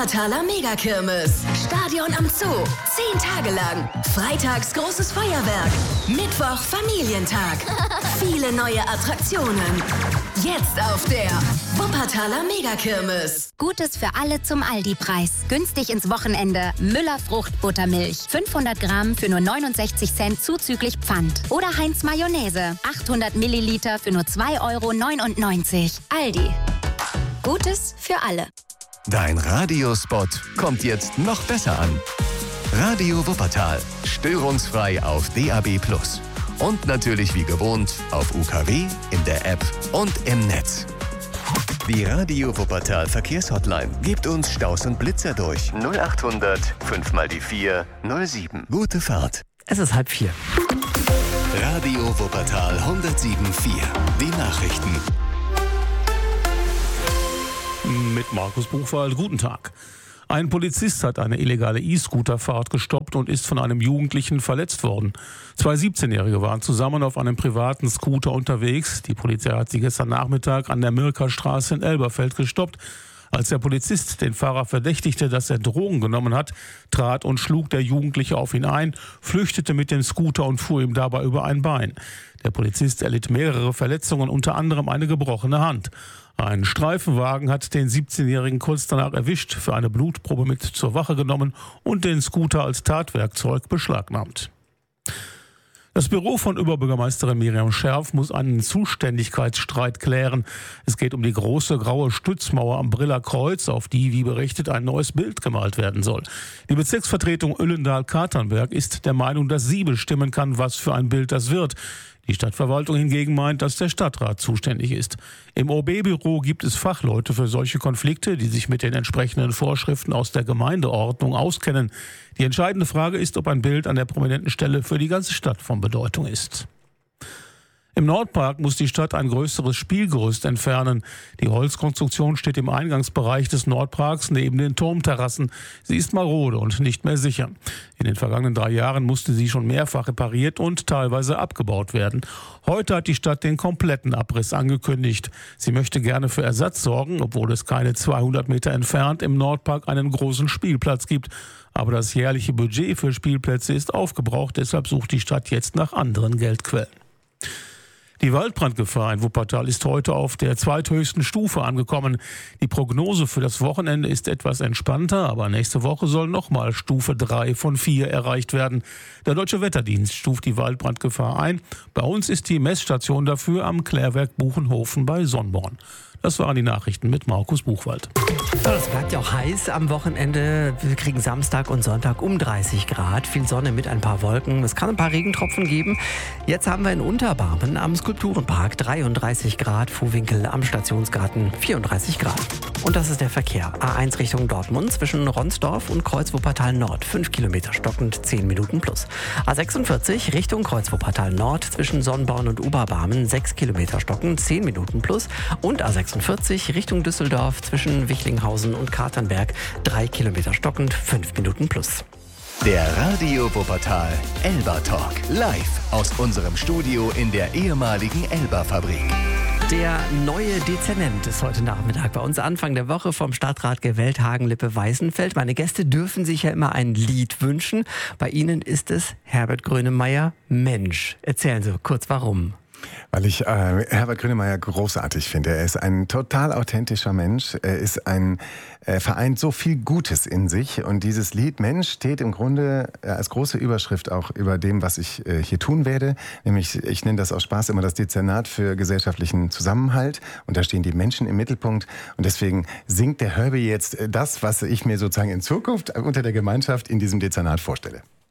Wuppertaler Megakirmes. Stadion am Zoo. 10 Tage lang. Freitags großes Feuerwerk. Mittwoch Familientag. Viele neue Attraktionen. Jetzt auf der Wuppertaler Megakirmes. Gutes für alle zum Aldi-Preis. Günstig ins Wochenende. Müller Fruchtbuttermilch. 500 Gramm für nur 69 Cent zuzüglich Pfand. Oder Heinz Mayonnaise. 800 Milliliter für nur 2,99 €. Aldi. Gutes für alle. Dein Radiospot kommt jetzt noch besser an. Radio Wuppertal. Störungsfrei auf DAB+. Und natürlich wie gewohnt auf UKW, in der App und im Netz. Die Radio Wuppertal Verkehrshotline gibt uns Staus und Blitzer durch. 0800 5 mal die 4 07. Gute Fahrt. Es ist 3:30. Radio Wuppertal 107.4. Die Nachrichten. Mit Markus Buchwald. Guten Tag. Ein Polizist hat eine illegale E-Scooter-Fahrt gestoppt und ist von einem Jugendlichen verletzt worden. 2 17-Jährige waren zusammen auf einem privaten Scooter unterwegs. Die Polizei hat sie gestern Nachmittag an der Mirkerstraße in Elberfeld gestoppt. Als der Polizist den Fahrer verdächtigte, dass er Drogen genommen hat, trat und schlug der Jugendliche auf ihn ein, flüchtete mit dem Scooter und fuhr ihm dabei über ein Bein. Der Polizist erlitt mehrere Verletzungen, unter anderem eine gebrochene Hand. Ein Streifenwagen hat den 17-Jährigen kurz danach erwischt, für eine Blutprobe mit zur Wache genommen und den Scooter als Tatwerkzeug beschlagnahmt. Das Büro von Oberbürgermeisterin Miriam Scherf muss einen Zuständigkeitsstreit klären. Es geht um die große graue Stützmauer am Briller Kreuz, auf die, wie berichtet, ein neues Bild gemalt werden soll. Die Bezirksvertretung Uellendahl-Katernberg ist der Meinung, dass sie bestimmen kann, was für ein Bild das wird. Die Stadtverwaltung hingegen meint, dass der Stadtrat zuständig ist. Im OB-Büro gibt es Fachleute für solche Konflikte, die sich mit den entsprechenden Vorschriften aus der Gemeindeordnung auskennen. Die entscheidende Frage ist, ob ein Bild an der prominenten Stelle für die ganze Stadt von Bedeutung ist. Im Nordpark muss die Stadt ein größeres Spielgerüst entfernen. Die Holzkonstruktion steht im Eingangsbereich des Nordparks neben den Turmterrassen. Sie ist marode und nicht mehr sicher. In den vergangenen 3 Jahren musste sie schon mehrfach repariert und teilweise abgebaut werden. Heute hat die Stadt den kompletten Abriss angekündigt. Sie möchte gerne für Ersatz sorgen, obwohl es keine 200 Meter entfernt im Nordpark einen großen Spielplatz gibt. Aber das jährliche Budget für Spielplätze ist aufgebraucht, deshalb sucht die Stadt jetzt nach anderen Geldquellen. Die Waldbrandgefahr in Wuppertal ist heute auf der zweithöchsten Stufe angekommen. Die Prognose für das Wochenende ist etwas entspannter, aber nächste Woche soll nochmal Stufe 3 von 4 erreicht werden. Der Deutsche Wetterdienst stuft die Waldbrandgefahr ein. Bei uns ist die Messstation dafür am Klärwerk Buchenhofen bei Sonnborn. Das waren die Nachrichten mit Markus Buchwald. Es bleibt ja auch heiß am Wochenende. Wir kriegen Samstag und Sonntag um 30 Grad. Viel Sonne mit ein paar Wolken. Es kann ein paar Regentropfen geben. Jetzt haben wir in Unterbarmen am Skulpturenpark 33 Grad. Fuhwinkel am Stationsgarten 34 Grad. Und das ist der Verkehr. A1 Richtung Dortmund zwischen Ronsdorf und Kreuz-Wuppertal Nord. 5 Kilometer stockend, 10 Minuten plus. A46 Richtung Kreuz-Wuppertal Nord zwischen Sonnborn und Oberbarmen. 6 Kilometer stockend, 10 Minuten plus. Und A46 Richtung Düsseldorf zwischen Wichlinghausen und Katernberg. 3 Kilometer stockend, 5 Minuten plus. Der Radio Wuppertal Elba Talk. Live aus unserem Studio in der ehemaligen Elba-Fabrik. Der neue Dezernent ist heute Nachmittag bei uns Anfang der Woche vom Stadtrat gewählt, Hagenlippe-Weißenfeld. Meine Gäste dürfen sich ja immer ein Lied wünschen. Bei Ihnen ist es Herbert Grönemeyer, Mensch. Erzählen Sie kurz, warum. Weil ich Herbert Grönemeyer großartig finde. Er ist ein total authentischer Mensch. Er ist vereint so viel Gutes in sich. Und dieses Lied Mensch steht im Grunde als große Überschrift auch über dem, was ich hier tun werde. Nämlich, ich nenne das aus Spaß immer das Dezernat für gesellschaftlichen Zusammenhalt. Und da stehen die Menschen im Mittelpunkt. Und deswegen singt der Herbie jetzt das, was ich mir sozusagen in Zukunft unter der Gemeinschaft in diesem Dezernat vorstelle.